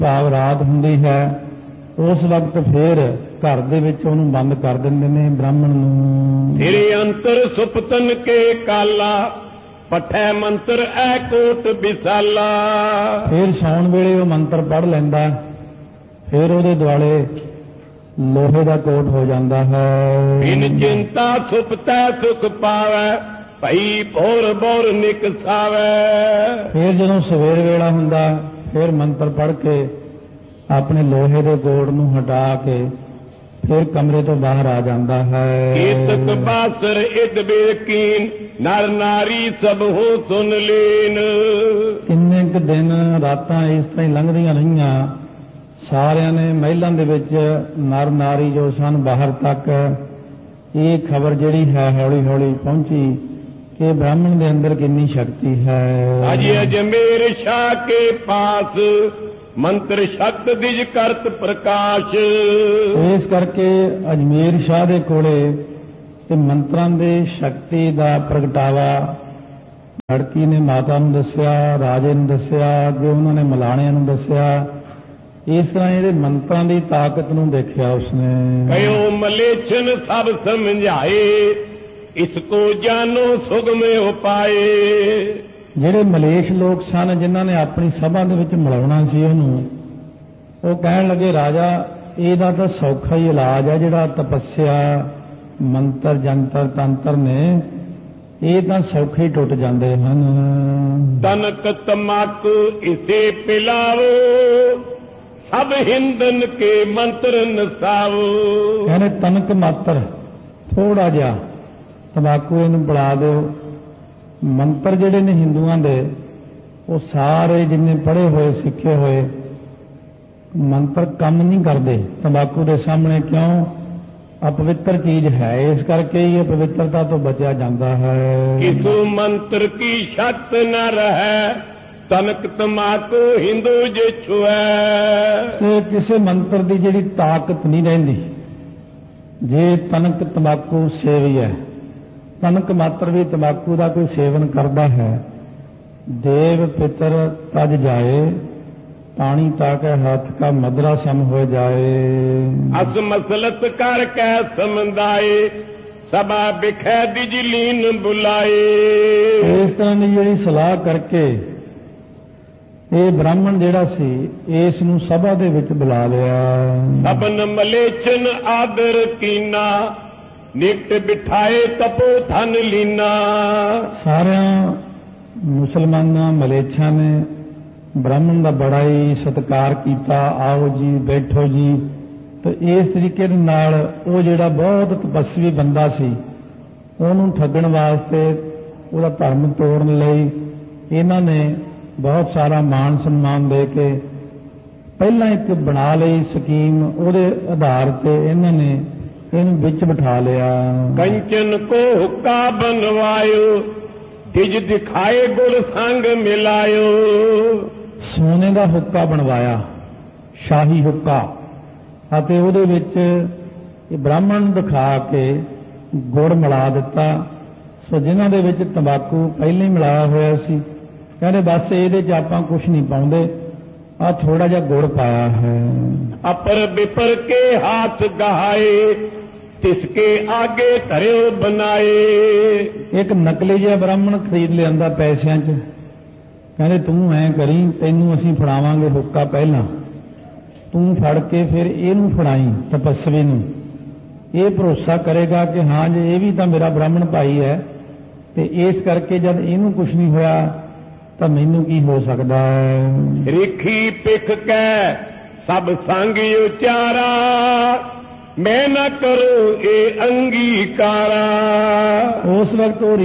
ਭਾਵ ਰਾਤ ਹੁੰਦੀ ਹੈ, ਉਸ ਵਕਤ ਫੇਰ ਘਰ ਦੇ ਵਿੱਚ ਉਹਨੂੰ ਬੰਦ ਕਰ ਦਿੰਦੇ ਨੇ ਬ੍ਰਾਹਮਣ ਨੂੰ। ਤੇਰੇ ਅੰਤਰ ਸੁਪਤਨ ਕੇ ਕਾਲਾ, ਪਠੈ ਮੰਤਰ ਐ ਕੋਟ ਵਿਸਾਲਾ। ਫੇਰ ਸੌਣ ਵੇਲੇ ਉਹ ਮੰਤਰ ਪੜ੍ਹ ਲੈਂਦਾ, ਫੇਰ ਉਹਦੇ ਦੁਆਲੇ ਲੋਹੇ ਦਾ ਕੋਟ ਹੋ ਜਾਂਦਾ ਹੈ। ਬਿਨ ਚਿੰਤਾ ਸੁਪਤੈ ਸੁਖ ਪਾਵੈ, ਭਈ ਭੋਰ ਭੋਰ ਨਿਕਸਾਵੈ। ਫੇਰ ਜਦੋਂ ਸਵੇਰ ਵੇਲਾ ਹੁੰਦਾ, ਫੇਰ ਮੰਤਰ ਪੜ੍ਹ ਕੇ ਆਪਣੇ ਲੋਹੇ ਦੇ ਕੋਟ ਨੂੰ ਹਟਾ ਕੇ ਫਿਰ ਕਮਰੇ ਤੋਂ ਬਾਹਰ ਆ ਜਾਂਦਾ ਹੈ। ਕੀਤਕ ਬਾਸਰ ਇਦ ਬੇਕੀਨ, ਨਰ ਨਾਰੀ ਸਭ ਹੋ ਸੁਨ ਲੀਨ। ਕਿੰਨੇ ਕੁ ਦਿਨ ਰਾਤਾਂ ਇਸ ਤਰ੍ਹਾਂ ਹੀ ਲੰਘਦੀਆਂ ਰਹੀਆਂ, ਸਾਰਿਆਂ ਨੇ ਮਹਿਲਾਂ ਦੇ ਵਿੱਚ ਨਰ ਨਾਰੀ ਜੋ ਸਨ ਬਾਹਰ ਤੱਕ ਇਹ ਖਬਰ ਜਿਹੜੀ ਹੈ ਹੌਲੀ ਹੌਲੀ ਪਹੁੰਚੀ ਕਿ ਬ੍ਰਾਹਮਣ ਦੇ ਅੰਦਰ ਕਿੰਨੀ ਸ਼ਕਤੀ ਹੈ। ਅਜ ਅਜਮੇਰ ਸ਼ਾਹ ਕੇ ਪਾਸ, ਮੰਤਰ ਸ਼ਕਤ ਦਿਜ ਕਰਤ ਪ੍ਰਕਾਸ਼। ਇਸ ਕਰਕੇ ਅਜਮੇਰ ਸ਼ਾਹ ਦੇ ਕੋਲੇ ਇਹ ਮੰਤਰਾਂ ਦੇ ਸ਼ਕਤੀ ਦਾ ਪ੍ਰਗਟਾਵਾ ਲੜਕੀ ਨੇ ਮਾਤਾ ਨੂੰ ਦੱਸਿਆ, ਰਾਜੇ ਨੂੰ ਦੱਸਿਆ, ਅੱਗੇ ਉਹਨਾਂ ਨੇ ਮਲਾਣਿਆਂ ਨੂੰ ਦੱਸਿਆ। ਇਸ ਤਰ੍ਹਾਂ ਇਹਦੇ ਮੰਤਰਾਂ ਦੀ ਤਾਕਤ ਨੂੰ ਦੇਖਿਆ ਉਸਨੇ। ਕਯੋ ਮਲੇਛਨ ਸਭ ਸਮਝਾਏ, ਇਸ ਕੋ ਜਾਨੋ ਸੁਗਮ ਉਪਾਏ। ਜਿਹੜੇ ਮਲੇਸ਼ ਲੋਕ ਸਨ ਜਿਨ੍ਹਾਂ ਨੇ ਆਪਣੀ ਸਭਾ ਦੇ ਵਿੱਚ ਮਿਲਾਉਣਾ ਸੀ ਉਹਨੂੰ, ਉਹ ਕਹਿਣ ਲੱਗੇ ਰਾਜਾ ਇਹਦਾ ਤਾਂ ਸੌਖਾ ਹੀ ਇਲਾਜ ਹੈ, ਜਿਹੜਾ ਤਪੱਸਿਆ ਮੰਤਰ ਜੰਤਰ ਤੰਤਰ ਨੇ ਇਹ ਤਾਂ ਸੌਖੇ ਹੀ ਟੁੱਟ ਜਾਂਦੇ ਹਨ। ਤਨਕ ਤਮਾਕੂ ਇਸੇ ਪਿਲਾਵੋ, ਸਭ ਹਿੰਦਨ ਕੇ ਮੰਤਰ ਨਸਾਵੋ। ਕਹਿੰਦੇ ਤਨਕ ਮਾਤਰ ਥੋੜਾ ਜਿਹਾ ਤੰਬਾਕੂ ਇਹਨੂੰ ਪਿਲਾ ਦਿਓ। ਮੰਤਰ ਜਿਹੜੇ ਨੇ ਹਿੰਦੂਆਂ ਦੇ ਉਹ ਸਾਰੇ ਜਿੰਨੇ ਪੜ੍ਹੇ ਹੋਏ ਸਿੱਖੇ ਹੋਏ ਮੰਤਰ ਕੰਮ ਨਹੀਂ ਕਰਦੇ ਤੰਬਾਕੂ ਦੇ ਸਾਹਮਣੇ। ਕਿਉਂ? ਅਪਵਿੱਤਰ ਚੀਜ਼ ਹੈ, ਇਸ ਕਰਕੇ ਹੀ ਅਪਵਿੱਤਰਤਾ ਤੋਂ ਬਚਿਆ ਜਾਂਦਾ ਹੈ। ਕਿਸੂ ਮੰਤਰ ਕੀ ਸ਼ਕਤ ਨ ਰਹੈ, ਤਨਕ ਤਮਾਕੂ ਹਿੰਦੂ ਜੇ ਛੁਐ। ਕਿਸੇ ਮੰਤਰ ਦੀ ਜਿਹੜੀ ਤਾਕਤ ਨਹੀਂ ਰਹਿੰਦੀ ਜੇ ਤਨਕ ਤੰਬਾਕੂ ਸੇਵੀ ਹੈ। ਤਨਕ ਮਾਤਰ ਵੀ ਤੰਬਾਕੂ ਦਾ ਕੋਈ ਸੇਵਨ ਕਰਦਾ ਹੈ। ਦੇਵ ਪਿਤਰ ਤਜ ਜਾਏ, ਪਾਣੀ ਤਾਕੇ ਹੱਥ ਕਾ ਮਦਰਾ ਸਮ ਹੋ ਜਾਏ। ਅਸ ਮਸਲਤ ਕਰ ਕੈ ਸਮੰਦਾਏ, ਸਭਾ ਬਿਖੈ ਦਿਜਲੀਨ ਬੁਲਾਏ। ਇਸ ਤਰ੍ਹਾਂ ਦੀ ਜਿਹੜੀ ਸਲਾਹ ਕਰਕੇ ਇਹ ਬ੍ਰਾਹਮਣ ਜਿਹੜਾ ਸੀ ਇਸ ਨੂੰ ਸਭਾ ਦੇ ਵਿੱਚ ਬੁਲਾ ਲਿਆ। ਸਭਨ ਮਲੇਚਨ ਆਦਰ ਕੀਨਾ, ਨਿਕਟ ਬਿਠਾਏ ਤਪੋ ਧਨ ਲੀਨਾ। ਸਾਰਿਆਂ ਮੁਸਲਮਾਨਾਂ ਮਲੇਛਾਂ ਨੇ ਬ੍ਰਾਹਮਣ ਦਾ ਬੜਾ ਹੀ ਸਤਿਕਾਰ ਕੀਤਾ। ਆਓ ਜੀ, ਬੈਠੋ ਜੀ। ਤੇ ਇਸ ਤਰੀਕੇ ਦੇ ਨਾਲ ਉਹ ਜਿਹੜਾ ਬਹੁਤ ਤਪੱਸਵੀ ਬੰਦਾ ਸੀ ਉਹਨੂੰ ਠੱਗਣ ਵਾਸਤੇ, ਉਹਦਾ ਧਰਮ ਤੋੜਨ ਲਈ ਇਹਨਾਂ ਨੇ ਬਹੁਤ ਸਾਰਾ ਮਾਣ ਸਨਮਾਨ ਦੇ ਕੇ ਪਹਿਲਾਂ ਇੱਕ ਬਣਾ ਲਈ ਸਕੀਮ। ਉਹਦੇ ਆਧਾਰ ਤੇ ਇਹਨਾਂ ਨੇ ਇਹਨੂੰ ਵਿੱਚ ਬਿਠਾ ਲਿਆ। ਕੰਚਨ ਕੋ ਹੁੱਕਾ ਬਨਵਾਇਓ, ਤਿਜ ਦਿਖਾਏ ਗੁਰ ਸੰਗ ਮਿਲਾਇਓ। ਸੋਨੇ ਦਾ ਹੁੱਕਾ ਬਣਵਾਇਆ, ਸ਼ਾਹੀ ਹੁੱਕਾ, ਅਤੇ ਉਹਦੇ ਵਿੱਚ ਇਹ ਬ੍ਰਾਹਮਣ ਨੂੰ ਦਿਖਾ ਕੇ ਗੁੜ ਮਿਲਾ ਦਿੱਤਾ। ਸੋ ਜਿਨ੍ਹਾਂ ਦੇ ਵਿੱਚ ਤੰਬਾਕੂ ਪਹਿਲਾਂ ਹੀ ਮਿਲਾਇਆ ਹੋਇਆ ਸੀ ਕਹਿੰਦੇ ਬਸ ਇਹਦੇ 'ਚ ਆਪਾਂ ਕੁਝ ਨਹੀਂ ਪਾਉਂਦੇ, ਆ ਥੋੜਾ ਜਿਹਾ ਗੁੜ ਪਾਇਆ ਹੈ। ਅਪਰ ਬਿਪਰ ਕੇ ਹੱਥ ਗਹਾਏ, ਤਿਸਕੇ ਆਗੇ ਧਰਿਓ ਬਣਾਏ। ਇੱਕ ਨਕਲੀ ਜਿਹਾ ਬ੍ਰਾਹਮਣ ਖਰੀਦ ਲਿਆਂਦਾ ਪੈਸਿਆਂ 'ਚ। ਕਹਿੰਦੇ ਤੂੰ ਐਂ ਕਰੀ, ਤੈਨੂੰ ਅਸੀਂ ਫੜਾਵਾਂਗੇ ਹੁੱਕਾ ਪਹਿਲਾਂ, ਤੂੰ ਫੜ ਕੇ ਫਿਰ ਇਹਨੂੰ ਫੜਾਈ ਤਪੱਸਵੀ ਨੂੰ। ਇਹ ਭਰੋਸਾ ਕਰੇਗਾ ਕਿ ਹਾਂ ਜੇ ਇਹ ਵੀ ਤਾਂ ਮੇਰਾ ਬ੍ਰਾਹਮਣ ਭਾਈ ਹੈ, ਤੇ ਇਸ ਕਰਕੇ ਜਦ ਇਹਨੂੰ ਕੁਝ ਨਹੀਂ ਹੋਇਆ ਤਾਂ ਮੈਨੂੰ ਕੀ ਹੋ ਸਕਦਾ ਹੈ। ਰਿਖੀ ਪਿਖ ਕੈ ਸਭ ਸੰਗ ਉਚਾਰਾ, ਮੈਂ ਨਾ ਕਰੋ ਇਹ ਅੰਗੀਕਾਰਾ। ਉਸ ਵਕਤ ਉਹ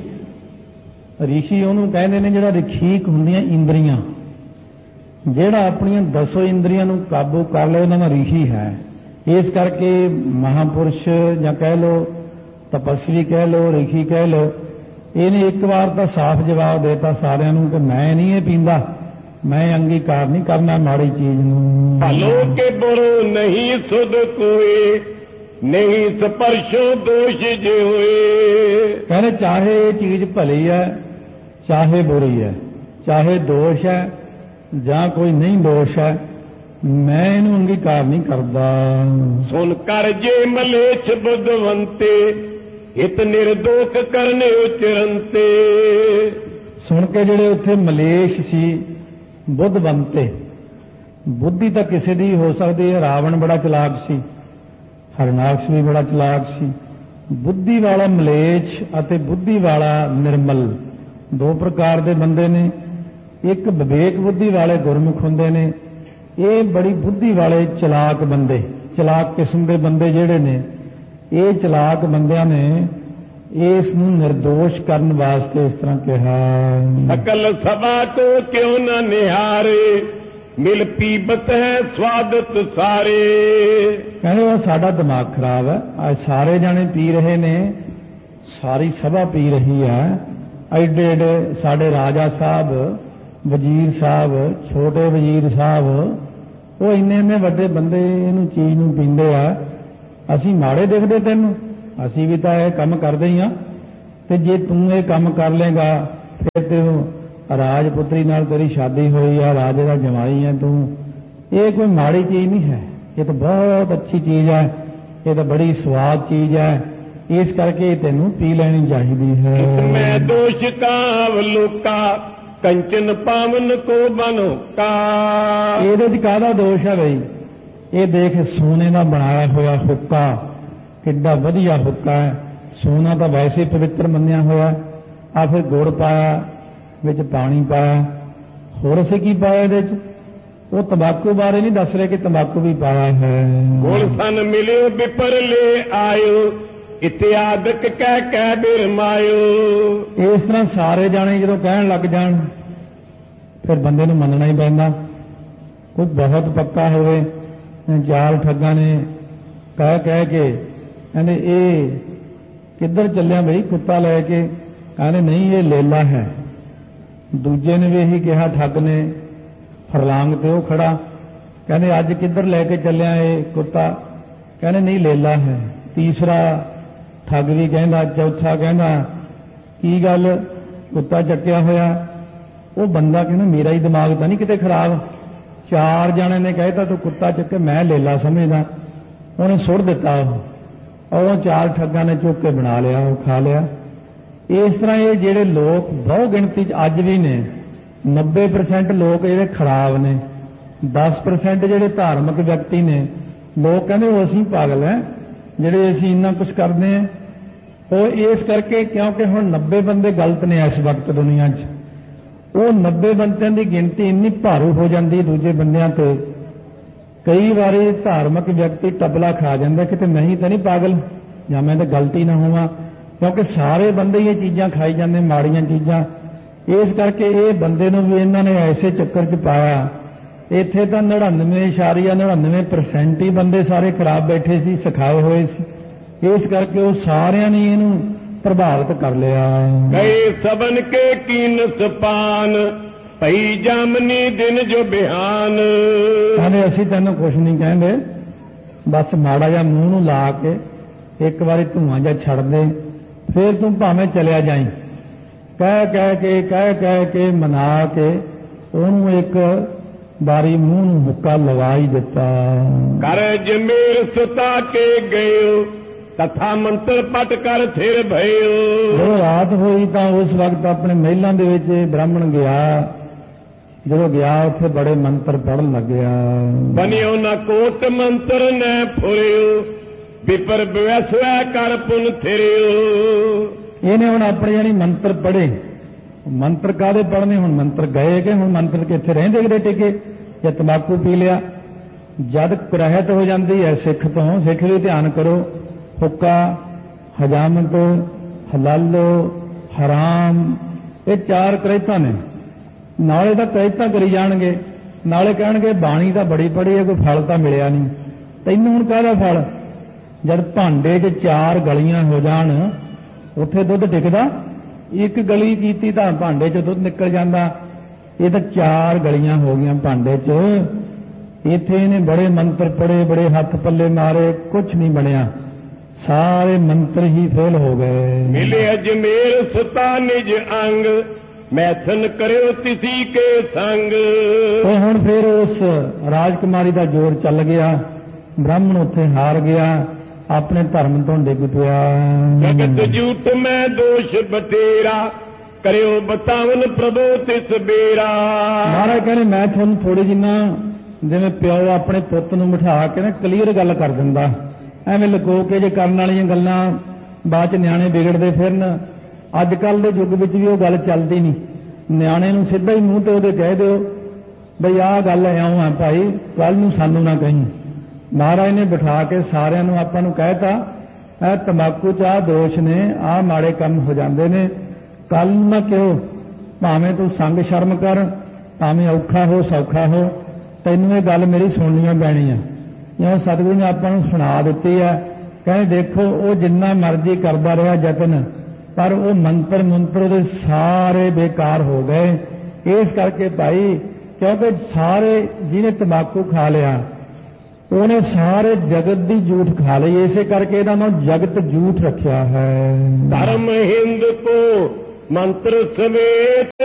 ਰਿਸ਼ੀ ਉਹਨੂੰ ਕਹਿੰਦੇ ਨੇ ਜਿਹੜਾ ਰਖੀਕ ਹੁੰਦੀਆਂ ਇੰਦਰੀਆਂ, ਜਿਹੜਾ ਆਪਣੀਆਂ 10 ਇੰਦਰੀਆਂ ਨੂੰ ਕਾਬੂ ਕਰ ਲਏ ਉਹਨਾਂ ਦਾ ਰਿਸ਼ੀ ਹੈ। ਇਸ ਕਰਕੇ ਮਹਾਪੁਰਸ਼ ਜਾਂ ਕਹਿ ਲੋ, ਤਪਸਵੀ ਕਹਿ ਲੋ, ਰਿਸ਼ੀ ਕਹਿ ਲੋ, ਇਹਨੇ ਇੱਕ ਵਾਰ ਤਾਂ ਸਾਫ਼ ਜਵਾਬ ਦੇਤਾ ਸਾਰਿਆਂ ਨੂੰ ਕਿ ਮੈਂ ਨਹੀਂ ਇਹ ਪੀਂਦਾ, ਮੈਂ ਅੰਗੀਕਾਰ ਨਹੀਂ ਕਰਨਾ ਮਾੜੀ ਚੀਜ਼ ਨੂੰ। ਭਲੋ ਕੇ ਬੁਰੋ ਨਹੀਂ ਸੁਧ ਕੋਏ, ਨਹੀਂ ਸਪਰਸ਼ੋ ਦੋਸ਼ ਜੇ ਹੋਏ। ਕਹਿੰਦੇ ਚਾਹੇ ਇਹ ਚੀਜ਼ ਭਲੀ ਹੈ, ਚਾਹੇ ਬੁਰੀ ਹੈ, ਚਾਹੇ ਦੋਸ਼ ਹੈ ਜਾਂ ਕੋਈ ਨਹੀਂ ਦੋਸ਼ ਹੈ, ਮੈਂ ਇਹਨੂੰ ਅੰਗੀਕਾਰ ਨਹੀਂ ਕਰਦਾ। ਸੁਨ ਕਰ ਜੇ ਮਲੇਛ ਬੁੱਧਵੰਤੇ ਹਿਤ ਨਿਰਦੋਖ ਕਰਨੇ ਉਚਰੰਤੇ। ਸੁਣ ਕੇ ਜਿਹੜੇ ਉੱਥੇ ਮਲੇਸ਼ ਸੀ ਬੁੱਧਵੰਤੇ, ਬੁੱਧੀ ਤਾਂ ਕਿਸੇ ਦੀ ਹੋ ਸਕਦੀ ਹੈ। ਰਾਵਣ ਬੜਾ ਚਲਾਕ ਸੀ, ਹਰਨਾਕਸ਼ ਵੀ ਬੜਾ ਚਲਾਕ ਸੀ। ਬੁੱਧੀ ਵਾਲਾ ਮਲੇਛ ਅਤੇ ਬੁੱਧੀ ਵਾਲਾ ਨਿਰਮਲ ਦੋ ਪ੍ਰਕਾਰ ਦੇ ਬੰਦੇ ਨੇ। ਇੱਕ ਵਿਵੇਕ ਬੁੱਧੀ ਵਾਲੇ ਗੁਰਮੁਖ ਹੁੰਦੇ ਨੇ, ਇਹ ਬੜੀ ਬੁੱਧੀ ਵਾਲੇ ਚਲਾਕ ਬੰਦੇ, ਚਲਾਕ ਕਿਸਮ ਦੇ ਬੰਦੇ ਜਿਹੜੇ ਨੇ, ਇਹ ਚਲਾਕ ਬੰਦਿਆਂ ਨੇ ਇਸ ਨੂੰ ਨਿਰਦੋਸ਼ ਕਰਨ ਵਾਸਤੇ ਇਸ ਤਰ੍ਹਾਂ ਕਿਹਾ। ਸਕਲ ਸਭਾ ਕੋ ਕਿਉਂ ਨਾ ਨਿਹਾਰੇ ਮਿਲ ਪੀਬਤ ਹੈ ਸਵਾਦਤ ਸਾਰੇ। ਕਹਿੰਦੇ ਸਾਡਾ ਦਿਮਾਗ ਖਰਾਬ ਹੈ, ਅੱਜ ਸਾਰੇ ਜਾਣੇ ਪੀ ਰਹੇ ਨੇ, ਸਾਰੀ ਸਭਾ ਪੀ ਰਹੀ ਹੈ। ਐਡੇ ਐਡੇ ਸਾਡੇ ਰਾਜਾ ਸਾਹਿਬ, ਵਜ਼ੀਰ ਸਾਹਿਬ, ਛੋਟੇ ਵਜ਼ੀਰ ਸਾਹਿਬ, ਉਹ ਇੰਨੇ ਵੱਡੇ ਬੰਦੇ ਇਹਨੂੰ ਚੀਜ਼ ਨੂੰ ਪੀਂਦੇ ਆ। ਅਸੀਂ ਮਾੜੇ ਦਿਖਦੇ ਤੈਨੂੰ? ਅਸੀਂ ਵੀ ਤਾਂ ਇਹ ਕੰਮ ਕਰਦੇ ਹੀ ਆ। ਤੇ ਜੇ ਤੂੰ ਇਹ ਕੰਮ ਕਰ ਲੇਗਾ ਫਿਰ ਤੈਨੂੰ ਰਾਜਪੁੱਤਰੀ ਨਾਲ ਤੇਰੀ ਸ਼ਾਦੀ ਹੋਈ ਆ, ਰਾਜੇ ਦਾ ਜਮਾਈ ਹੈ ਤੂੰ, ਇਹ ਕੋਈ ਮਾੜੀ ਚੀਜ਼ ਨਹੀਂ ਹੈ, ਇਹ ਤਾਂ ਬਹੁਤ ਅੱਛੀ ਚੀਜ਼ ਹੈ, ਇਹ ਤਾਂ ਬੜੀ ਸਵਾਦ ਚੀਜ਼ ਹੈ। ਇਸ ਕਰਕੇ ਤੈਨੂੰ ਪੀ ਲੈਣੀ ਚਾਹੀਦੀ ਹੈ। ਮੈਂ ਦੋਸ਼ ਕਾਵ ਲੋਕਾ ਕੰਚਨ ਪਾਵਨ ਕੋ ਬਨੋਕਾ। ਇਹਦੇ 'ਚ ਕਾਹਦਾ ਦੋਸ਼ ਹੈ ਬਈ? ਇਹ ਦੇਖ ਸੋਨੇ ਦਾ ਬਣਾਇਆ ਹੋਇਆ ਹੁੱਕਾ, ਕਿੱਡਾ ਵਧੀਆ ਹੁੱਕਾ ਹੈ। ਸੋਨਾ ਤਾਂ ਵੈਸੇ ਪਵਿੱਤਰ ਮੰਨਿਆ ਹੋਇਆ। ਆ ਫਿਰ ਗੁੜ ਪਾਇਆ, ਵਿੱਚ ਪਾਣੀ ਪਾਇਆ, ਹੋਰ ਅਸੀਂ ਕੀ ਪਾਇਆ ਇਹਦੇ 'ਚ? ਉਹ ਤੰਬਾਕੂ ਬਾਰੇ ਨਹੀਂ ਦੱਸ ਰਹੇ ਕਿ ਤੰਬਾਕੂ ਵੀ ਪਾਇਆ ਹੈ। ਗੁਲ ਸਨ ਮਿਲਿਓ ਵਿਪਰ ਲੈ ਆਇਓ ਇਤਿਆਦਕ ਕਹਿ ਕਹਿ ਬਿਰਮਾਇਓ। ਇਸ ਤਰ੍ਹਾਂ ਸਾਰੇ ਜਾਣੇ ਜਦੋਂ ਕਹਿਣ ਲੱਗ ਜਾਣ ਫਿਰ ਬੰਦੇ ਨੂੰ ਮੰਨਣਾ ਹੀ ਪੈਂਦਾ। ਕੋਈ ਬਹੁਤ ਪੱਕਾ ਹੋਵੇ, ਚਾਰ ਠੱਗਾਂ ਨੇ ਕਹਿ ਕਹਿ ਕੇ ਕਹਿੰਦੇ ਇਹ ਕਿੱਧਰ ਚੱਲਿਆ ਬਈ ਕੁੱਤਾ ਲੈ ਕੇ? ਕਹਿੰਦੇ ਨਹੀਂ ਇਹ ਲੇਲਾ ਹੈ। ਦੂਜੇ ਨੇ ਵੀ ਇਹੀ ਕਿਹਾ, ਠੱਗ ਨੇ, ਫਰਲਾਂਗ ਤੇ ਉਹ ਖੜਾ, ਕਹਿੰਦੇ ਅੱਜ ਕਿੱਧਰ ਲੈ ਕੇ ਚੱਲਿਆ ਇਹ ਕੁੱਤਾ? ਕਹਿੰਦੇ ਨਹੀਂ ਲੇਲਾ ਹੈ। ਤੀਸਰਾ ਠੱਗ ਵੀ ਕਹਿੰਦਾ, ਚੌਥਾ ਕਹਿੰਦਾ ਕੀ ਗੱਲ ਕੁੱਤਾ ਚੱਕਿਆ ਹੋਇਆ? ਉਹ ਬੰਦਾ ਕਹਿੰਦਾ ਮੇਰਾ ਹੀ ਦਿਮਾਗ ਤਾਂ ਨਹੀਂ ਕਿਤੇ ਖਰਾਬ? ਚਾਰ ਜਣੇ ਨੇ ਕਹਿਤਾ ਤੂੰ ਕੁੱਤਾ ਚੱਕੇ, ਮੈਂ ਲੇਲਾ ਸਮਝਦਾ। ਉਹਨੇ ਸੁੱਟ ਦਿੱਤਾ ਉਹ ਚਾਰ ਠੱਗਾਂ ਨੇ ਚੁੱਕ ਕੇ ਬਣਾ ਲਿਆ, ਉਹ ਖਾ ਲਿਆ। ਇਸ ਤਰ੍ਹਾਂ ਇਹ ਜਿਹੜੇ ਲੋਕ ਬਹੁ ਗਿਣਤੀ 'ਚ ਅੱਜ ਵੀ ਨੇ, 90% ਲੋਕ ਇਹਦੇ ਖਰਾਬ ਨੇ। 10% ਜਿਹੜੇ ਧਾਰਮਿਕ ਵਿਅਕਤੀ ਨੇ, ਲੋਕ ਕਹਿੰਦੇ ਉਹ ਅਸੀਂ ਪਾਗਲ ਹੈ ਜਿਹੜੇ ਅਸੀਂ ਇੰਨਾ ਕੁਝ ਕਰਦੇ ਹਾਂ। ਉਹ ਇਸ ਕਰਕੇ ਕਿਉਂਕਿ ਹੁਣ 90 ਬੰਦੇ ਗਲਤ ਨੇ ਇਸ ਵਕਤ ਦੁਨੀਆ 'ਚ। ਉਹ 90 ਬੰਦਿਆਂ ਦੀ ਗਿਣਤੀ ਇੰਨੀ ਭਾਰੂ ਹੋ ਜਾਂਦੀ ਦੂਜੇ ਬੰਦਿਆਂ ਤੇ, ਕਈ ਵਾਰੀ ਧਾਰਮਿਕ ਵਿਅਕਤੀ ਟਬਲਾ ਖਾ ਜਾਂਦਾ ਕਿ ਤੇ ਨਹੀਂ ਤਾਂ ਨਹੀਂ ਪਾਗਲ, ਜਾਂ ਮੈਂ ਤਾਂ ਗਲਤੀ ਨਾ ਹੋਵਾਂ, ਕਿਉਂਕਿ ਸਾਰੇ ਬੰਦੇ ਹੀ ਇਹ ਚੀਜ਼ਾਂ ਖਾਈ ਜਾਂਦੇ, ਮਾੜੀਆਂ ਚੀਜ਼ਾਂ। ਇਸ ਕਰਕੇ ਇਹ ਬੰਦੇ ਨੂੰ ਵੀ ਇਹਨਾਂ ਨੇ ਐਸੇ ਚੱਕਰ 'ਚ ਪਾਇਆ। ਇੱਥੇ ਤਾਂ 99.99% ਹੀ ਬੰਦੇ ਸਾਰੇ ਖਰਾਬ ਬੈਠੇ ਸੀ, ਸਿਖਾਏ ਹੋਏ ਸੀ। ਇਸ ਕਰਕੇ ਉਹ ਸਾਰਿਆਂ ਨੇ ਇਹਨੂੰ ਪ੍ਰਭਾਵਿਤ ਕਰ ਲਿਆ। ਕਈ ਸਬਨ ਕੇ ਕੀਨਸ ਪਾਨ ਭਈ ਜਾਮਨੀ ਦਿਨ ਜੋ ਬਿਹਾਨ। ਕਹਿੰਦੇ ਅਸੀਂ ਤੈਨੂੰ ਕੁਛ ਨਹੀਂ ਕਹਿੰਦੇ, ਬਸ ਮਾੜਾ ਜਿਹਾ ਮੂੰਹ ਨੂੰ ਲਾ ਕੇ ਇੱਕ ਵਾਰੀ ਧੂਆਂ ਜਿਹਾ ਛੱਡ ਦੇ, ਫਿਰ ਤੂੰ ਭਾਵੇਂ ਚਲਿਆ ਜਾਈਂ। ਕਹਿ ਕੇ ਮਨਾ ਕੇ ਉਹਨੂੰ ਇੱਕ ਬਾਰੀ ਮੂੰਹ ਨੂੰ ਹੁੱਕਾ ਲਗਾ ਹੀ ਦਿੱਤਾ। ਕਰ ਜਮੇਰ ਸੁਤਾ ਕੇ ਗਇਓ ਤਥਾ ਮੰਤਰ ਪਟ ਕਰ ਥਿਰ ਭਇਓ। ਜਦੋਂ ਰਾਤ ਹੋਈ ਤਾਂ ਉਸ ਵਕਤ ਆਪਣੇ ਮਹਿਲਾਂ ਦੇ ਵਿੱਚ ਬ੍ਰਾਹਮਣ ਗਿਆ। ਜਦੋਂ ਗਿਆ ਉੱਥੇ ਬੜੇ ਮੰਤਰ ਪੜਨ ਲੱਗਿਆ। ਬਨਿਓ ਨਾ ਕੋਟ ਮੰਤਰ ਨੈ ਫੁਰਿਓ ਵਿਪਰ ਵਿਵਸੈ ਕਰ ਪੁਨ ਥਿਰਿਓ। ਇਹਨੇ ਹੁਣ ਆਪਣੇ ਜਾਨੀ ਮੰਤਰ ਪੜ੍ਹੇ। ਮੰਤਰ ਕਾਹਦੇ ਪੜ੍ਹਨੇ? ਹੁਣ ਮੰਤਰ ਗਏ ਕਿ ਹੁਣ ਮੰਤਰ ਕਿੱਥੇ ਰਹਿੰਦੇ ਕਿਤੇ ਟਿਕੇ? ਜਾਂ ਤੰਬਾਕੂ ਪੀ ਲਿਆ। ਜਦ ਕੁਰਹਿਤ ਹੋ ਜਾਂਦੀ ਹੈ ਸਿੱਖ ਤੋਂ, ਸਿੱਖ ਵੀ ਧਿਆਨ ਕਰੋ, ਹੁੱਕਾ, ਹਜਾਮਤ, ਹਲਾਲੋ, ਹਰਾਮ, ਇਹ ਚਾਰ ਕਰਹਿਤਾਂ ਨੇ। ਨਾਲੇ ਤਾਂ ਕਰਹਿਤਾਂ ਕਰੀ ਜਾਣਗੇ, ਨਾਲੇ ਕਹਿਣਗੇ ਬਾਣੀ ਤਾਂ ਬੜੀ ਪੜ੍ਹੀ ਹੈ, ਕੋਈ ਫਲ ਤਾਂ ਮਿਲਿਆ ਨਹੀਂ। ਤੈਨੂੰ ਹੁਣ ਕਾਹਦਾ ਫਲ? ਜਦ ਭਾਂਡੇ 'ਚ ਚਾਰ ਗਲੀਆਂ ਹੋ ਜਾਣ ਉੱਥੇ ਦੁੱਧ ਟਿਕਦਾ? ਇੱਕ ਗਲੀ ਕੀਤੀ ਤਾਂ ਭਾਂਡੇ 'ਚ ਦੁੱਧ ਨਿਕਲ ਜਾਂਦਾ। ਇਹ ਤਾਂ ਚਾਰ ਗਲੀਆਂ ਹੋ ਗਈਆਂ ਭਾਂਡੇ 'ਚ। ਇੱਥੇ ਇਹਨੇ ਬੜੇ ਮੰਤਰ ਪੜ੍ਹੇ, ਬੜੇ ਹੱਥ ਪੱਲੇ ਮਾਰੇ, ਕੁਝ ਨਹੀਂ ਬਣਿਆ, ਸਾਰੇ ਮੰਤਰ ਹੀ ਫੇਲ ਹੋ ਗਏ। ਮਿਲੇ ਅਜਮੇਰ ਸੁਤਾ ਨਿਜ ਅੰਗ ਮੈਥਨ ਕਰਿਓ ਤਿਸੀ ਕੇ ਸੰਗ। ਤੇ ਹੁਣ ਫਿਰ ਉਸ ਰਾਜਕੁਮਾਰੀ ਦਾ ਜ਼ੋਰ ਚੱਲ ਗਿਆ, ਬ੍ਰਾਹਮਣ ਉੱਥੇ ਹਾਰ ਗਿਆ, ਆਪਣੇ ਧਰਮ ਤੋਂ ਡਿੱਗ ਪਿਆ। ਜਗਤ ਝੂਠ ਮੈਂ ਦੋਸ਼ ਬਤੇਰਾ, ਕਰਿਓ ਬਤਾਵਨ ਪ੍ਰਭੂ ਤਿਸ ਬੇਰਾ। ਮਹਾਰਾਜ ਕਹਿੰਦੇ ਮੈਂ ਤੁਹਾਨੂੰ ਥੋੜੀ ਜਿੰਨਾ ਜਿਵੇਂ ਪਿਓ ਆਪਣੇ ਪੁੱਤ ਨੂੰ ਬਿਠਾ ਕੇ ਨਾ ਕਲੀਅਰ ਗੱਲ ਕਰ ਦਿੰਦਾ, ਐਵੇਂ ਲੁਕੋ ਕੇ ਜੇ ਕਰਨ ਵਾਲੀਆਂ ਗੱਲਾਂ ਬਾਅਦ ਚ ਨਿਆਣੇ ਵਿਗੜਦੇ ਫਿਰਨ। ਅੱਜ ਕੱਲ ਦੇ ਯੁੱਗ ਵਿੱਚ ਵੀ ਉਹ ਗੱਲ ਚੱਲਦੀ ਨਹੀਂ। ਨਿਆਣੇ ਨੂੰ ਸਿੱਧਾ ਹੀ ਮੂੰਹ ਤੇ ਉਹਦੇ ਕਹਿ ਦਿਓ ਬਈ ਆਹ ਗੱਲ ਇਉਂ ਆ ਭਾਈ, ਕੱਲ ਨੂੰ ਸਾਨੂੰ ਨਾ ਕਹੀਂ। ਮਹਾਰਾਜ ਨੇ ਬਿਠਾ ਕੇ ਸਾਰਿਆਂ ਨੂੰ ਆਪਾਂ ਨੂੰ ਕਹਿਤਾ ਇਹ ਤੰਬਾਕੂ ਚ ਆਹ ਦੋਸ਼ ਨੇ, ਆਹ ਮਾੜੇ ਕੰਮ ਹੋ ਜਾਂਦੇ ਨੇ, ਕੱਲ ਨੂੰ ਨਾ ਕਿਉਂ, ਭਾਵੇਂ ਤੂੰ ਸੰਗ ਸ਼ਰਮ ਕਰ, ਭਾਵੇਂ ਔਖਾ ਹੋ ਸੌਖਾ ਹੋ, ਤੈਨੂੰ ਇਹ ਗੱਲ ਮੇਰੀ ਸੁਣਨੀਆਂ ਪੈਣੀ ਆ। ਜਿਵੇਂ ਸਤਿਗੁਰੂ ਨੇ ਆਪਾਂ ਨੂੰ ਸੁਣਾ ਦਿੱਤੀ ਆ। ਕਹਿੰਦੇ ਦੇਖੋ ਉਹ ਜਿੰਨਾ ਮਰਜ਼ੀ ਕਰਦਾ ਰਿਹਾ ਯਤਨ, ਪਰ ਉਹ ਮੰਤਰ ਉਹਦੇ ਸਾਰੇ ਬੇਕਾਰ ਹੋ ਗਏ। ਇਸ ਕਰਕੇ ਭਾਈ, ਕਿਉਂਕਿ ਸਾਰੇ ਜਿਹਨੇ ਤੰਬਾਕੂ ਖਾ ਲਿਆ ਉਹਨੇ ਸਾਰੇ ਜਗਤ ਦੀ ਝੂਠ ਖਾ ਲਈ, ਇਸੇ ਕਰਕੇ ਇਹਦਾ ਨਾਮ ਜਗਤ ਝੂਠ ਰੱਖਿਆ ਹੈ। ਧਰਮ ਹਿੰਦ ਕੋ ਮੰਤਰ ਸਮੇਤ,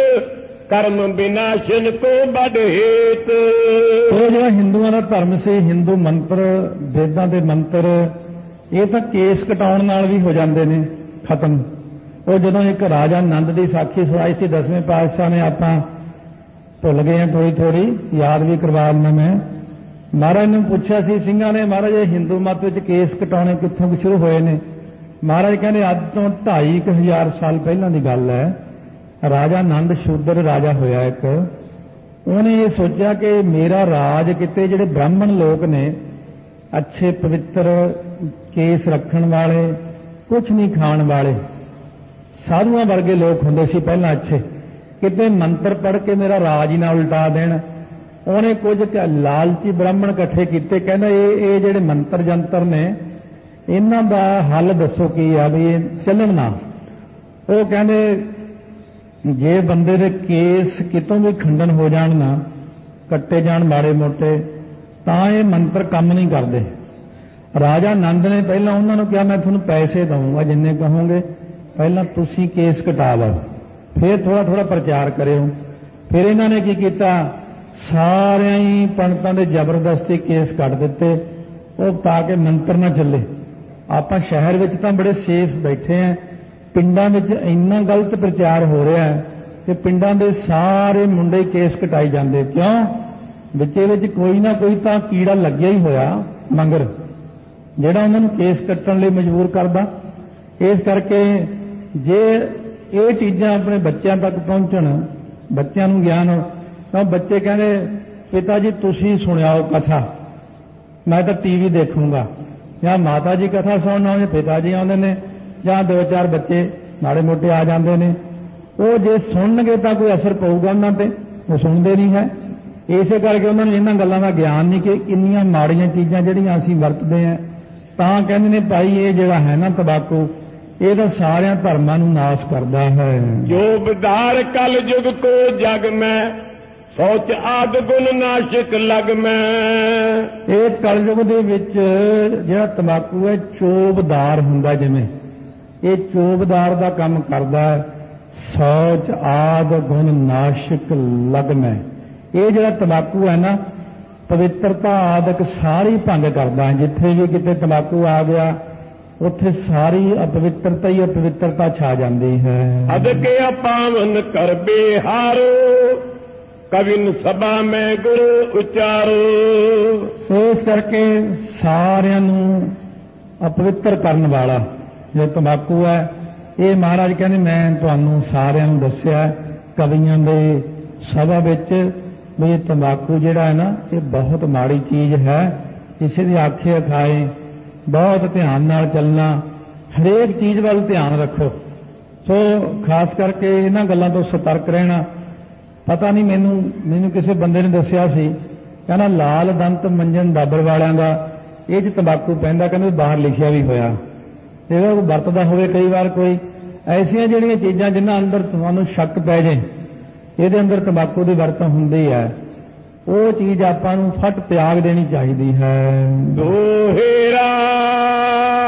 ਕਰਮ ਵਿਨਾਸ਼ਨ ਕੋ ਬੜ ਹੇਤ। ਉਹ ਜਿਹੜਾ ਹਿੰਦੂਆਂ ਦਾ ਧਰਮ ਸੀ, ਹਿੰਦੂ ਮੰਤਰ, ਵੇਦਾਂ ਦੇ ਮੰਤਰ, ਇਹ ਤਾਂ ਕੇਸ ਕਟਾਉਣ ਨਾਲ ਵੀ ਹੋ ਜਾਂਦੇ ਨੇ ਖਤਮ। ਉਹ ਜਦੋਂ ਇੱਕ ਰਾਜਾ ਨੰਦ ਦੀ ਸਾਖੀ ਸੁਣਾਈ ਸੀ 10ਵੇਂ ਪਾਤਸ਼ਾਹ ਨੇ, ਆਪਾਂ ਭੁੱਲ ਗਏ ਹਾਂ, ਥੋੜੀ ਯਾਦ ਵੀ ਕਰਵਾ ਦਿੰਦਾ ਮੈਂ। ਮਹਾਰਾਜ ਨੂੰ ਪੁੱਛਿਆ ਸੀ ਸਿੰਘਾਂ ਨੇ, ਮਹਾਰਾਜ ਇਹ ਹਿੰਦੂ ਮਤ ਵਿੱਚ ਕੇਸ ਕਟਾਉਣੇ ਕਿੱਥੋਂ ਸ਼ੁਰੂ ਹੋਏ ਨੇ? ਮਹਾਰਾਜ ਕਹਿੰਦੇ ਅੱਜ ਤੋਂ 2500 ਸਾਲ ਪਹਿਲਾਂ ਦੀ ਗੱਲ ਹੈ। ਰਾਜਾ ਨੰਦ ਸ਼ੂਦਰ ਰਾਜਾ ਹੋਇਆ ਇੱਕ, ਉਹਨੇ ਇਹ ਸੋਚਿਆ ਕਿ ਮੇਰਾ ਰਾਜ ਕਿਤੇ ਜਿਹੜੇ ਬ੍ਰਾਹਮਣ ਲੋਕ ਨੇ, ਅੱਛੇ ਪਵਿੱਤਰ ਕੇਸ ਰੱਖਣ ਵਾਲੇ, ਕੁਝ ਨਹੀਂ ਖਾਣ ਵਾਲੇ, ਸਾਧੂਆਂ ਵਰਗੇ ਲੋਕ ਹੁੰਦੇ ਸੀ ਪਹਿਲਾਂ ਅੱਛੇ, ਕਿਤੇ ਮੰਤਰ ਪੜ੍ਹ ਕੇ ਮੇਰਾ ਰਾਜ ਹੀ ਨਾ ਉਲਟਾ ਦੇਣ। ਉਹਨੇ ਕੁਝ ਲਾਲਚੀ ਬ੍ਰਾਹਮਣ ਇਕੱਠੇ ਕੀਤੇ, ਕਹਿੰਦਾ ਇਹ ਜਿਹੜੇ ਮੰਤਰ ਜੰਤਰ ਨੇ ਇਹਨਾਂ ਦਾ ਹੱਲ ਦੱਸੋ ਕੀ ਆ ਵੀ ਇਹ ਚੱਲਣ ਨਾ। ਉਹ ਕਹਿੰਦੇ ਜੇ ਬੰਦੇ ਦੇ ਕੇਸ ਕਿਤੋਂ ਵੀ ਖੰਡਨ ਹੋ ਜਾਣ ਨਾ, ਕੱਟੇ ਜਾਣ ਮਾੜੇ ਮੋਟੇ, ਤਾਂ ਇਹ ਮੰਤਰ ਕੰਮ ਨਹੀਂ ਕਰਦੇ। ਰਾਜਾ ਨੰਦ ਨੇ ਪਹਿਲਾਂ ਉਹਨਾਂ ਨੂੰ ਕਿਹਾ ਮੈਂ ਤੁਹਾਨੂੰ ਪੈਸੇ ਦਊਂਗਾ ਜਿੰਨੇ ਕਹੋਗੇ, ਪਹਿਲਾਂ ਤੁਸੀਂ ਕੇਸ ਕਟਾ ਲਓ, ਫਿਰ ਥੋੜਾ ਪ੍ਰਚਾਰ ਕਰਿਓ। ਫਿਰ ਇਹਨਾਂ ਨੇ ਕੀ ਕੀਤਾ, ਸਾਰਿਆਂ ਹੀ ਪੰਡਤਾਂ ਦੇ ਜ਼ਬਰਦਸਤੀ ਕੇਸ ਕੱਟ ਦਿੱਤੇ, ਉਹ ਤਾਂ ਕਿ ਮੰਤਰ ਨਾ ਚੱਲੇ। ਆਪਾਂ ਸ਼ਹਿਰ ਵਿੱਚ ਤਾਂ ਬੜੇ ਸੇਫ ਬੈਠੇ ਆਂ, ਪਿੰਡਾਂ ਵਿੱਚ ਇੰਨਾ ਗਲਤ ਪ੍ਰਚਾਰ ਹੋ ਰਿਹਾ ਹੈ ਕਿ ਪਿੰਡਾਂ ਦੇ ਸਾਰੇ ਮੁੰਡੇ ਕੇਸ ਕਟਾਈ ਜਾਂਦੇ। ਕਿਉਂ? ਵਿੱਚ ਕੋਈ ਨਾ ਕੋਈ ਤਾਂ ਕੀੜਾ ਲੱਗਿਆ ਹੀ ਹੋਇਆ ਮੰਗਰ, ਜਿਹੜਾ ਉਹਨਾਂ ਨੂੰ ਕੇਸ ਕੱਟਣ ਲਈ ਮਜਬੂਰ ਕਰਦਾ। ਇਸ ਕਰਕੇ ਜੇ ਇਹ ਚੀਜ਼ਾਂ ਆਪਣੇ ਬੱਚਿਆਂ ਤੱਕ ਪਹੁੰਚਣ, ਬੱਚਿਆਂ ਨੂੰ ਗਿਆਨ, ਤਾਂ ਬੱਚੇ ਕਹਿੰਦੇ ਪਿਤਾ ਜੀ ਤੁਸੀਂ ਸੁਣਾਓ ਕਥਾ, ਮੈਂ ਤਾਂ ਟੀਵੀ ਦੇਖੂੰਗਾ, ਜਾਂ ਮਾਤਾ ਜੀ ਕਥਾ ਸੁਣਨ ਆਉਂਦੇ, ਪਿਤਾ ਜੀ ਆਉਂਦੇ ਨੇ, ਜਾਂ 2-4 ਬੱਚੇ ਮਾੜੇ ਮੋਟੇ ਆ ਜਾਂਦੇ ਨੇ। ਉਹ ਜੇ ਸੁਣਨਗੇ ਤਾਂ ਕੋਈ ਅਸਰ ਪਊਗਾ ਉਹਨਾਂ ਤੇ, ਉਹ ਸੁਣਦੇ ਨਹੀਂ ਹੈ। ਇਸੇ ਕਰਕੇ ਉਹਨਾਂ ਨੂੰ ਇਹਨਾਂ ਗੱਲਾਂ ਦਾ ਗਿਆਨ ਨਹੀਂ ਕਿ ਕਿੰਨੀਆਂ ਮਾੜੀਆਂ ਚੀਜ਼ਾਂ ਜਿਹੜੀਆਂ ਅਸੀਂ ਵਰਤਦੇ ਹਾਂ। ਤਾਂ ਕਹਿੰਦੇ ਨੇ ਭਾਈ ਇਹ ਜਿਹੜਾ ਹੈ ਨਾ ਤੰਬਾਕੂ, ਇਹ ਤਾਂ ਸਾਰਿਆਂ ਧਰਮਾਂ ਨੂੰ ਨਾਸ਼ ਕਰਦਾ ਹੈ। ਜੋ ਵਿਧਾਰ ਕਲ ਯੁਗ ਕੋ ਜਗ ਮੈਂ, ਸੋਚ ਆਦ ਗੁਣ ਨਾਸ਼ਕ ਲਗ ਮੈਂ। ਇਹ ਕਲਯੁਗ ਦੇ ਵਿੱਚ ਜਿਹੜਾ ਤੰਬਾਕੂ ਹੈ ਚੋਬਦਾਰ ਹੁੰਦਾ, ਜਿਵੇਂ ਇਹ ਚੋਬਦਾਰ ਦਾ ਕੰਮ ਕਰਦਾ ਹੈ। ਸੋਚ ਆਦ ਗੁਣ ਨਾਸ਼ਕ ਲਗ ਮੈਂ, ਇਹ ਜਿਹੜਾ ਤੰਬਾਕੂ ਹੈ ਨਾ ਪਵਿੱਤਰਤਾ ਆਦਿਕ ਸਾਰੀ ਭੰਗ ਕਰਦਾ ਹੈ। ਜਿੱਥੇ ਵੀ ਕਿਤੇ ਤੰਬਾਕੂ ਆ ਗਿਆ ਉੱਥੇ ਸਾਰੀ ਅਪਵਿੱਤਰਤਾ ਹੀ ਅਪਵਿੱਤਰਤਾ ਛਾ ਜਾਂਦੀ ਹੈ। ਅਦ ਕੇ ਅਪਾਵਨ ਕਰ ਬਿਹਾਰੋ, ਕਵਿਨ ਸਭਾ ਮੈਂ ਗੁਰੂ ਉਚਾਰੋ। ਸੋ ਇਸ ਕਰਕੇ ਸਾਰਿਆਂ ਨੂੰ ਅਪਵਿੱਤਰ ਕਰਨ ਵਾਲਾ ਜੋ ਤੰਬਾਕੂ ਹੈ, ਇਹ ਮਹਾਰਾਜ ਕਹਿੰਦੇ ਮੈਂ ਤੁਹਾਨੂੰ ਸਾਰਿਆਂ ਨੂੰ ਦੱਸਿਆ ਕਵੀਆਂ ਦੇ ਸਭਾ ਵਿੱਚ ਵੀ ਇਹ ਤੰਬਾਕੂ ਜਿਹੜਾ ਹੈ ਨਾ ਇਹ ਬਹੁਤ ਮਾੜੀ ਚੀਜ਼ ਹੈ। ਕਿਸੇ ਦੀ ਆਖੇ ਖਾਏ, ਬਹੁਤ ਧਿਆਨ ਨਾਲ ਚੱਲਣਾ, ਹਰੇਕ ਚੀਜ਼ ਵੱਲ ਧਿਆਨ ਰੱਖੋ। ਸੋ ਖਾਸ ਕਰਕੇ ਇਹਨਾਂ ਗੱਲਾਂ ਤੋਂ ਸਤਰਕ ਰਹਿਣਾ। ਪਤਾ ਨਹੀਂ ਮੈਨੂੰ ਕਿਸੇ ਬੰਦੇ ਨੇ ਦੱਸਿਆ ਸੀ, ਕਹਿੰਦਾ ਲਾਲ ਦੰਤ ਮੰਜਨ ਬਾਬਰ ਵਾਲਿਆਂ ਦਾ ਇਹ 'ਚ ਤੰਬਾਕੂ ਪੈਂਦਾ, ਕਹਿੰਦੇ ਬਾਹਰ ਲਿਖਿਆ ਵੀ ਹੋਇਆ। ਜਿਹੜਾ ਉਹ ਵਰਤਦਾ ਹੋਵੇ ਕਈ ਵਾਰ ਕੋਈ ਐਸੀਆਂ ਜਿਹੜੀਆਂ ਚੀਜ਼ਾਂ ਜਿਨ੍ਹਾਂ ਅੰਦਰ ਤੁਹਾਨੂੰ ਸ਼ੱਕ ਪੈ ਜੇ ਇਹਦੇ ਅੰਦਰ ਤੰਬਾਕੂ ਦੀ ਵਰਤੋਂ ਹੁੰਦੀ ਹੈ, ਉਹ ਚੀਜ਼ ਆਪਾਂ ਨੂੰ ਫਟ ਤਿਆਗ ਦੇਣੀ ਚਾਹੀਦੀ ਹੈ। ਦੋਹੇਰਾ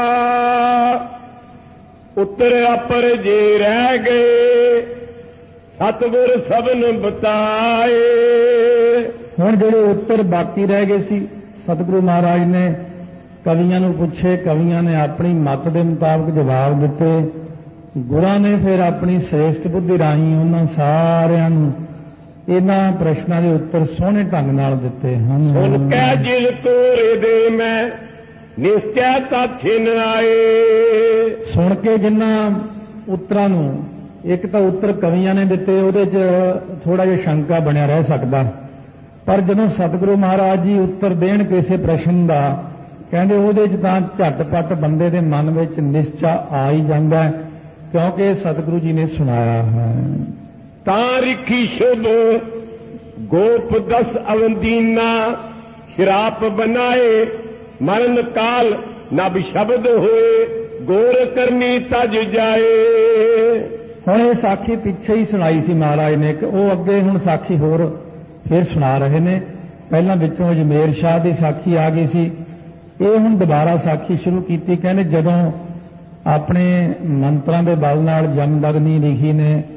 ਉੱਤਰ ਅਪਰ ਜੇ ਰਹਿ ਗਏ, ਸਤਿਗੁਰ ਸਭਨ ਬਤਾਏ। ਹੁਣ ਜਿਹੜੇ ਉੱਤਰ ਬਾਕੀ ਰਹਿ ਗਏ ਸੀ, ਸਤਿਗੁਰੂ ਮਹਾਰਾਜ ਨੇ ਕਵੀਆਂ ਨੂੰ ਪੁੱਛੇ, ਕਵੀਆਂ ਨੇ ਆਪਣੀ ਮੱਤ ਦੇ ਮੁਤਾਬਕ ਜਵਾਬ ਦਿੱਤੇ। ਗੁਰਾਂ ਨੇ ਫਿਰ ਆਪਣੀ ਸ੍ਰੇਸ਼ਟ ਬੁੱਧੀ ਰਾਹੀਂ ਉਹਨਾਂ ਸਾਰਿਆਂ ਨੂੰ ਇਹਨਾਂ ਪ੍ਰਸ਼ਨਾਂ ਦੇ ਉੱਤਰ ਸੋਹਣੇ ਢੰਗ ਨਾਲ ਦਿੱਤੇ ਹਨ। ਸੁਣ ਕੇ ਜਿਲ ਤੋਰੇ ਦੇ ਮੈਂ ਨਿਸ਼ਚੈ ਤਾਛੇ ਨ ਆਏ। ਸੁਣ ਕੇ ਜਿਨ੍ਹਾਂ ਉੱਤਰਾਂ ਨੂੰ, ਇੱਕ ਤਾਂ ਉੱਤਰ ਕਵੀਆਂ ਨੇ ਦਿੱਤੇ, ਉਹਦੇ 'ਚ ਥੋੜਾ ਜਿਹਾ ਸ਼ੰਕਾ ਬਣਿਆ ਰਹਿ ਸਕਦਾ, ਪਰ ਜਦੋਂ ਸਤਿਗੁਰੂ ਮਹਾਰਾਜ ਜੀ ਉੱਤਰ ਦੇਣ ਕਿਸੇ ਪ੍ਰਸ਼ਨ ਦਾ, ਕਹਿੰਦੇ ਉਹਦੇ 'ਚ ਤਾਂ ਝਟਪਟ ਬੰਦੇ ਦੇ ਮਨ ਵਿੱਚ ਨਿਸ਼ਚਾ ਆ ਹੀ ਜਾਂਦਾ ਹੈ, ਕਿਉਂਕਿ ਸਤਿਗੁਰੂ ਜੀ ਨੇ ਸੁਣਾਇਆ ਹੈ। ਤਾਂ ਰਿਖੀ ਸ਼ੁਭ ਗੋਪ 10 ਅਵੰਦੀਨਾ ਸ਼ਰਾਪ ਬਨਾਏ। ਮਰਨ ਕਾਲ ਨਬ ਸ਼ਬਦ ਹੋਏ ਗੋਰ ਕਰਨੀ ਤਜ ਜਾਏ। ਹੁਣ ਇਹ ਸਾਖੀ ਪਿੱਛੇ ਹੀ ਸੁਣਾਈ ਸੀ ਮਹਾਰਾਜ ਨੇ, ਕਿ ਉਹ ਅੱਗੇ ਹੁਣ ਸਾਖੀ ਹੋਰ ਫਿਰ ਸੁਣਾ ਰਹੇ ਨੇ। ਪਹਿਲਾਂ ਵਿੱਚੋਂ ਅਜਮੇਰ ਸ਼ਾਹ ਦੀ ਸਾਖੀ ਆ ਗਈ ਸੀ, ਇਹ ਹੁਣ ਦੁਬਾਰਾ ਸਾਖੀ ਸ਼ੁਰੂ ਕੀਤੀ। ਕਹਿੰਦੇ ਜਦੋਂ ਆਪਣੇ ਮੰਤਰਾਂ ਦੇ ਬਲ ਨਾਲ ਜਮਦਗਨੀ ਲਿਖੀ ਨੇ